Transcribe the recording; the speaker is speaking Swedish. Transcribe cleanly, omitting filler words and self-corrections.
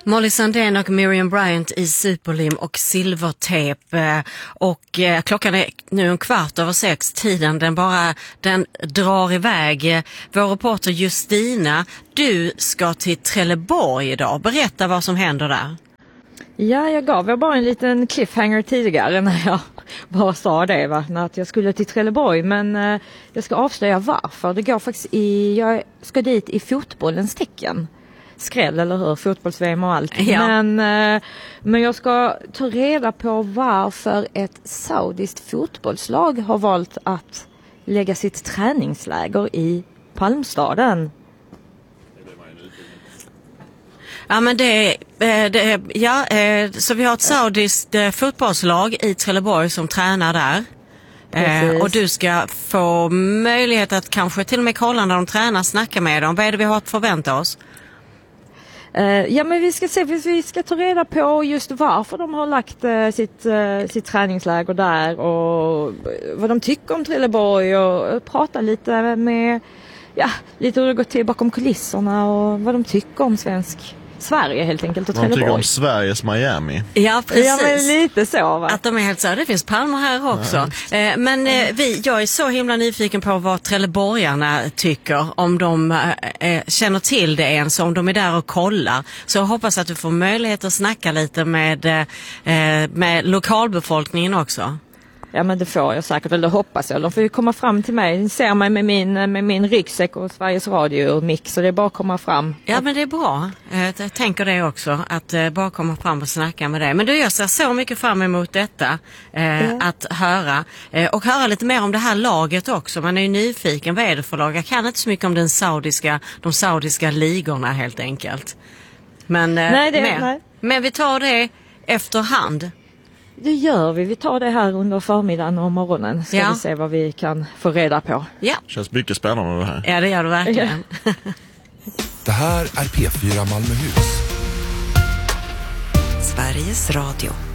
Molly Sandén och Miriam Bryant i Superlim och silvertejp. Och klockan är nu 6:15. Tiden den drar iväg. Vår reporter Justina, du ska till Trelleborg idag. Berätta vad som händer där. Ja, jag gav bara en liten cliffhanger tidigare när jag bara sa det, att jag skulle till Trelleborg. Men jag ska avslöja varför. Det går faktiskt jag ska dit i fotbollens tecken. Skräll, eller hur? Fotbolls-VM och allt. Ja. Men jag ska ta reda på varför ett saudiskt fotbollslag har valt att lägga sitt träningsläger i Palmstaden. Ja, men så vi har ett saudiskt fotbollslag i Trelleborg som tränar där. Och du ska få möjlighet att kanske till och med kolla när de tränar, snacka med dem. Vad är det vi har att förvänta oss? Ja, men vi ska ta reda på just varför de har lagt sitt träningsläger där och vad de tycker om Trelleborg och prata lite med, lite hur det går till bakom kulisserna och vad de tycker om Sverige helt enkelt och Trelleborg. De tycker om Sveriges Miami. Ja, precis. Ja, men lite så, va? Att de är helt så. Det finns palmer här också. Ja. Men jag är så himla nyfiken på vad trelleborgarna tycker. Om de känner till det ens, om de är där och kollar. Så jag hoppas att du får möjlighet att snacka lite med lokalbefolkningen också. Ja, men det får jag säkert, eller det hoppas jag. De får ju komma fram till mig. Ser mig med min ryggsäck och Sveriges Radio mix, så det är bara att komma fram. Ja, men det är bra. Jag tänker det också, att bara komma fram och snacka med dig. Men jag ser så mycket fram emot detta, att höra. Och höra lite mer om det här laget också. Man är ju nyfiken, vad är det för lag? Jag kan inte så mycket om de saudiska ligorna helt enkelt. Men, nej. Men vi tar det efterhand. Det gör vi. Vi tar det här under förmiddagen och morgonen. Ska vi se vad vi kan få reda på. Ja. Känns mycket spännande det här. Ja, det gör det verkligen. Det här är P4 Malmöhus. Sveriges Radio.